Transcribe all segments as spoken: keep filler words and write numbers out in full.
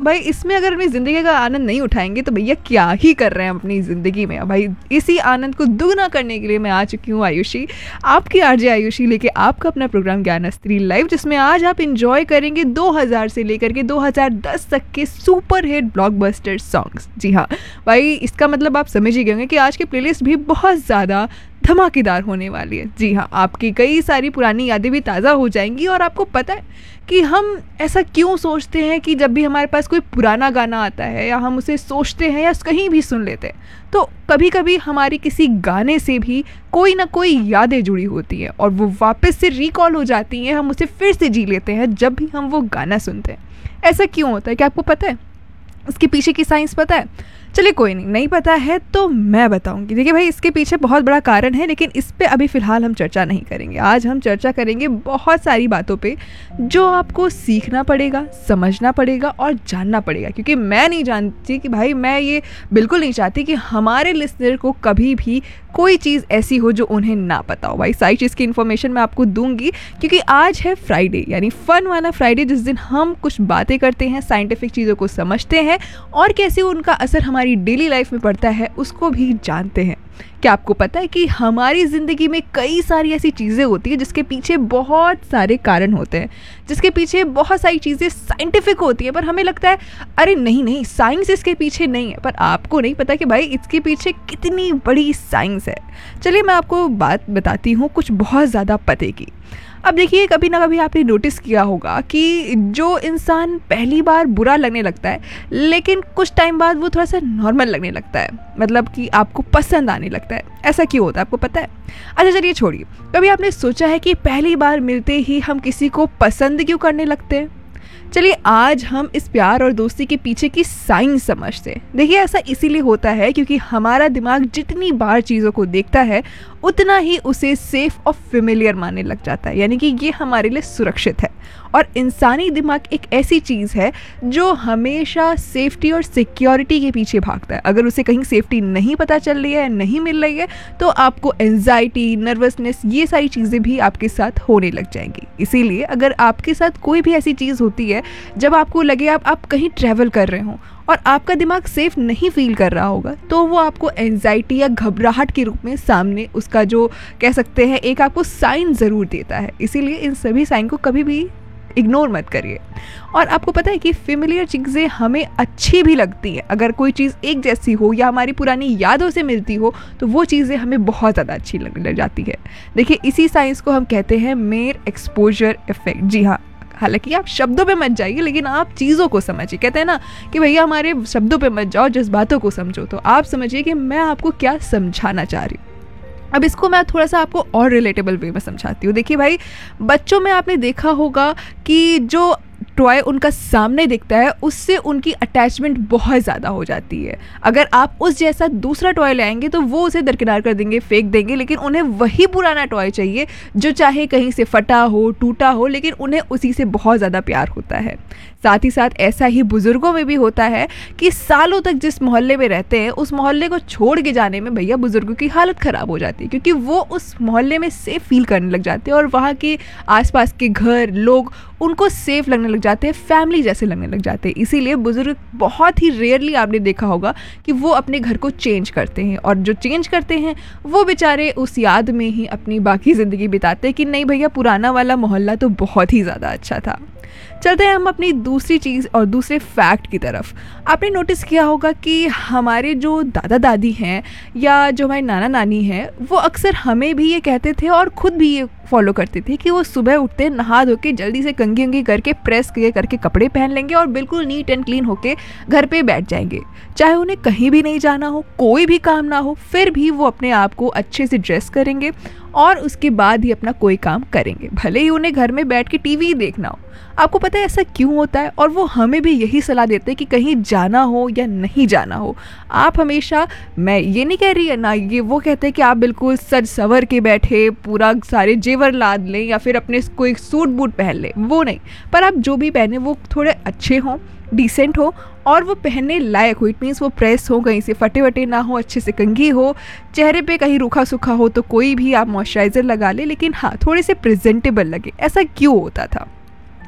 भाई इसमें अगर अपनी ज़िंदगी का आनंद नहीं उठाएंगे तो भैया क्या ही कर रहे हैं अपनी ज़िंदगी में। भाई इसी आनंद को दुगना करने के लिए मैं आ चुकी हूँ आयुषी, आपकी आरजे आयुषी, लेके आपका अपना प्रोग्राम ज्ञानास्त्री लाइव, जिसमें आज आप इंजॉय करेंगे दो हज़ार से लेकर के दो हज़ार दस तक के सुपर हिट ब्लॉकबस्टर सॉन्ग्स। जी हाँ भाई, इसका मतलब आप समझ ही गए होंगे कि आज की प्लेलिस्ट भी बहुत ज़्यादा धमाकेदार होने वाली है। जी हाँ, आपकी कई सारी पुरानी यादें भी ताज़ा हो जाएंगी। और आपको पता है कि हम ऐसा क्यों सोचते हैं कि जब भी हमारे पास कोई पुराना गाना आता है या हम उसे सोचते हैं या कहीं भी सुन लेते हैं तो कभी कभी हमारी किसी गाने से भी कोई ना कोई यादें जुड़ी होती हैं और वो वापस से रिकॉल हो जाती हैं, हम उसे फिर से जी लेते हैं जब भी हम वो गाना सुनते हैं। ऐसा क्यों होता है, क्या आपको पता है? इसके पीछे की साइंस पता है? चलिए कोई नहीं, नहीं पता है तो मैं बताऊंगी। देखिए भाई, इसके पीछे बहुत बड़ा कारण है, लेकिन इस पे अभी फ़िलहाल हम चर्चा नहीं करेंगे। आज हम चर्चा करेंगे बहुत सारी बातों पे जो आपको सीखना पड़ेगा, समझना पड़ेगा और जानना पड़ेगा, क्योंकि मैं नहीं जानती कि भाई, मैं ये बिल्कुल नहीं चाहती कि हमारे लिसनर को कभी भी कोई चीज़ ऐसी हो जो उन्हें ना पता हो। भाई सारी चीज़ की इन्फॉर्मेशन मैं आपको दूंगी, क्योंकि आज है फ्राइडे, यानी फ़न वाला फ्राइडे, जिस दिन हम कुछ बातें करते हैं, साइंटिफिक चीज़ों को समझते हैं और कैसे उनका असर हमारी डेली लाइफ में पड़ता है उसको भी जानते हैं। क्या आपको पता है कि हमारी ज़िंदगी में कई सारी ऐसी चीज़ें होती हैं जिसके पीछे बहुत सारे कारण होते हैं, जिसके पीछे बहुत सारी चीज़ें साइंटिफिक होती हैं, पर हमें लगता है अरे नहीं नहीं साइंस इसके पीछे नहीं है। पर आपको नहीं पता कि भाई इसके पीछे कितनी बड़ी साइंस है। चलिए मैं आपको बात बताती हूँ कुछ बहुत ज़्यादा पते की। अब देखिए, कभी ना कभी आपने नोटिस किया होगा कि जो इंसान पहली बार बुरा लगने लगता है लेकिन कुछ टाइम बाद वो थोड़ा सा नॉर्मल लगने लगता है, मतलब कि आपको पसंद आने लगता है। ऐसा क्यों होता है आपको पता है? अच्छा चलिए छोड़िए, कभी आपने सोचा है कि पहली बार मिलते ही हम किसी को पसंद क्यों करने लगते हैं? चलिए आज हम इस प्यार और दोस्ती के पीछे की साइंस समझते हैं। देखिए ऐसा इसीलिए होता है क्योंकि हमारा दिमाग जितनी बार चीज़ों को देखता है उतना ही उसे सेफ और फेमिलियर मानने लग जाता है, यानी कि ये हमारे लिए सुरक्षित है। और इंसानी दिमाग एक ऐसी चीज़ है जो हमेशा सेफ्टी और सिक्योरिटी के पीछे भागता है। अगर उसे कहीं सेफ्टी नहीं पता चल रही है, नहीं मिल रही है, तो आपको एंजाइटी, नर्वसनेस, ये सारी चीज़ें भी आपके साथ होने लग जाएंगी। इसीलिए अगर आपके साथ कोई भी ऐसी चीज़ होती है जब आपको लगे आप आप कहीं ट्रैवल कर रहे हो और आपका दिमाग सेफ नहीं फील कर रहा होगा, तो वो आपको एंजाइटी या घबराहट के रूप में सामने उसका जो कह सकते हैं एक आपको साइन ज़रूर देता है। इसीलिए इन सभी साइन को कभी भी इग्नोर मत करिए। और आपको पता है कि फेमिलियर चीज़ें हमें अच्छी भी लगती हैं। अगर कोई चीज़ एक जैसी हो या हमारी पुरानी यादों से मिलती हो तो वो चीज़ें हमें बहुत ज़्यादा अच्छी लगने लग जाती है। देखिए इसी साइंस को हम कहते हैं मेयर एक्सपोजर इफेक्ट। जी हाँ, हालांकि आप शब्दों पे मत जाइए लेकिन आप चीज़ों को समझिए। कहते हैं ना कि भैया हमारे शब्दों पे मत जाओ, जज्बातों को समझो। तो आप समझिए कि मैं आपको क्या समझाना चाह रही हूँ। अब इसको मैं थोड़ा सा आपको और रिलेटेबल वे में समझाती हूँ। देखिए भाई, बच्चों में आपने देखा होगा कि जो टॉय उनका सामने दिखता है उससे उनकी अटैचमेंट बहुत ज़्यादा हो जाती है। अगर आप उस जैसा दूसरा टॉय लाएंगे तो वो उसे दरकिनार कर देंगे, फेंक देंगे, लेकिन उन्हें वही पुराना टॉय चाहिए जो चाहे कहीं से फटा हो, टूटा हो, लेकिन उन्हें उसी से बहुत ज़्यादा प्यार होता है। साथ ही साथ ऐसा ही बुज़ुर्गों में भी होता है कि सालों तक जिस मोहल्ले में रहते हैं उस मोहल्ले को छोड़ के जाने में भैया बुज़ुर्गों की हालत ख़राब हो जाती है, क्योंकि वो उस मोहल्ले में सेफ फील करने लग जाते हैं और वहाँ के आसपास के घर, लोग उनको सेफ लगने लग जाते हैं, फैमिली जैसे लगने लग जाते हैं। इसीलिए बुज़ुर्ग बहुत ही रेयरली आपने देखा होगा कि वो अपने घर को चेंज करते हैं, और जो चेंज करते हैं वो बेचारे उस याद में ही अपनी बाकी ज़िंदगी बिताते हैं कि नहीं भैया पुराना वाला मोहल्ला तो बहुत ही ज़्यादा अच्छा था। चलते हैं हम अपनी दूसरी चीज़ और दूसरे फैक्ट की तरफ। आपने नोटिस किया होगा कि हमारे जो दादा दादी हैं या जो हमारे नाना नानी हैं वो अक्सर हमें भी ये कहते थे और ख़ुद भी ये फॉलो करते थे कि वो सुबह उठते नहा धो के जल्दी से कंघी उंगी करके प्रेस किए करके कपड़े पहन लेंगे और बिल्कुल नीट एंड क्लीन होके घर पे बैठ जाएंगे। चाहे उन्हें कहीं भी नहीं जाना हो, कोई भी काम ना हो, फिर भी वो अपने आप को अच्छे से ड्रेस करेंगे और उसके बाद ही अपना कोई काम करेंगे, भले ही उन्हें घर में बैठ के टीवी देखना हो। आपको पता है ऐसा क्यों होता है? और वो हमें भी यही सलाह देते हैं कि कहीं जाना हो या नहीं जाना हो, आप हमेशा, मैं ये नहीं कह रही है ना, ये वो कहते हैं कि आप बिल्कुल सज सवर के बैठे पूरा सारे जेवर लाद लें या फिर अपने कोई सूट बूट पहन लें, वो नहीं। पर आप जो भी पहने वो थोड़े अच्छे हों, डिसेंट हो और वो पहनने लायक हो। इट मीन्स वो प्रेस हो, कहीं से फटे वटे ना हो, अच्छे से कंघी हो, चेहरे पे कहीं रूखा सूखा हो तो कोई भी आप मॉइस्चराइज़र लगा ले, लेकिन हाँ थोड़े से प्रेजेंटेबल लगे। ऐसा क्यों होता था?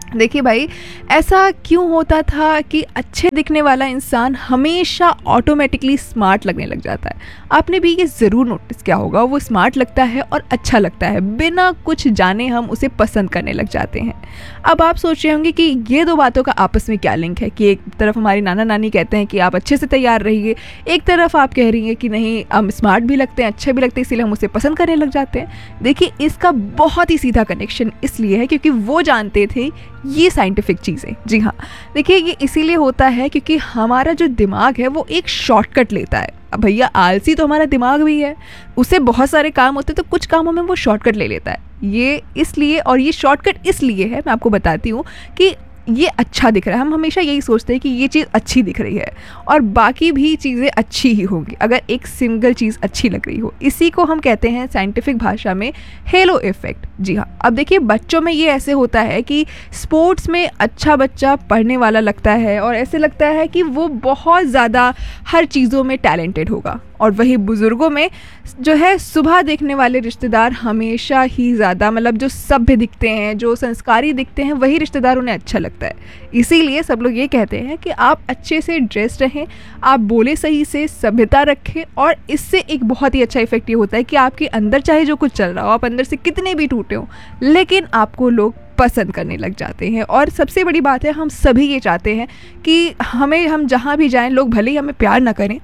देखिए भाई, ऐसा क्यों होता था कि अच्छे दिखने वाला इंसान हमेशा ऑटोमेटिकली स्मार्ट लगने लग जाता है। आपने भी ये ज़रूर नोटिस किया होगा, वो स्मार्ट लगता है और अच्छा लगता है, बिना कुछ जाने हम उसे पसंद करने लग जाते हैं। अब आप सोच रहे होंगे कि ये दो बातों का आपस में क्या लिंक है, कि एक तरफ हमारी नाना नानी कहते हैं कि आप अच्छे से तैयार रहिए, एक तरफ आप कह रही हैं कि नहीं, हम स्मार्ट भी लगते हैं, अच्छे भी लगते हैं, इसीलिए हम उसे पसंद करने लग जाते हैं। देखिए, इसका बहुत ही सीधा कनेक्शन इसलिए है क्योंकि वो जानते थे ये साइंटिफिक चीज़ें। जी हाँ, देखिए ये इसीलिए होता है क्योंकि हमारा जो दिमाग है वो एक शॉर्टकट लेता है। अब भैया, आलसी तो हमारा दिमाग भी है, उसे बहुत सारे काम होते हैं तो कुछ कामों में वो शॉर्टकट ले लेता है। ये इसलिए, और ये शॉर्टकट इसलिए है, मैं आपको बताती हूँ, कि ये अच्छा दिख रहा है। हम हमेशा यही सोचते हैं कि ये चीज़ अच्छी दिख रही है और बाकी भी चीज़ें अच्छी ही होंगी अगर एक सिंगल चीज़ अच्छी लग रही हो। इसी को हम कहते हैं साइंटिफिक भाषा में हेलो इफेक्ट। जी हाँ, अब देखिए बच्चों में ये ऐसे होता है कि स्पोर्ट्स में अच्छा बच्चा पढ़ने वाला लगता है और ऐसे लगता है कि वो बहुत ज़्यादा हर चीज़ों में टैलेंटेड होगा, और वही बुज़ुर्गों में जो है सुबह देखने वाले रिश्तेदार हमेशा ही ज़्यादा, मतलब जो सभ्य दिखते हैं, जो संस्कारी दिखते हैं, वही रिश्तेदार उन्हें अच्छा लगता है। इसीलिए सब लोग ये कहते हैं कि आप अच्छे से ड्रेस रहें, आप बोले सही से, सभ्यता रखें, और इससे एक बहुत ही अच्छा इफेक्ट ये होता है कि आपके अंदर चाहे जो कुछ चल रहा हो, आप अंदर से कितने भी टूटे हो, लेकिन आपको लोग पसंद करने लग जाते हैं। और सबसे बड़ी बात है, हम सभी ये चाहते हैं कि हमें, हम जहाँ भी जाएं, लोग भले ही हमें प्यार ना करें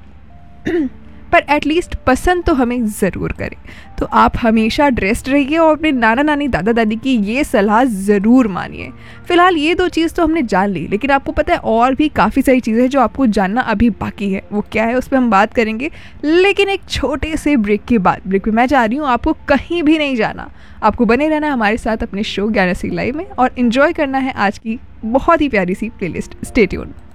पर एटलीस्ट पसंद तो हमें ज़रूर करें। तो आप हमेशा ड्रेस्ड रहिए और अपने नाना नानी दादा दादी की ये सलाह ज़रूर मानिए। फ़िलहाल ये दो चीज़ तो हमने जान ली, लेकिन आपको पता है और भी काफ़ी सारी चीज़ें जो आपको जानना अभी बाकी है। वो क्या है, उस पर हम बात करेंगे, लेकिन एक छोटे से ब्रेक के बाद। ब्रेक पे मैं जा रही हूँ, आपको कहीं भी नहीं जाना, आपको बने रहना हमारे साथ अपने शो ज्ञानश्री लाइव में और इन्जॉय करना है आज की बहुत ही प्यारी सी प्लेलिस्ट। Stay tuned.